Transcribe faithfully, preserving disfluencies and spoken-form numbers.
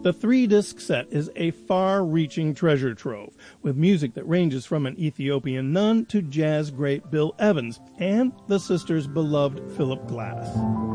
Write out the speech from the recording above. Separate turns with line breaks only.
The three-disc set is a far-reaching treasure trove, with music that ranges from an Ethiopian nun to jazz great Bill Evans and the sisters' beloved Philip Glass.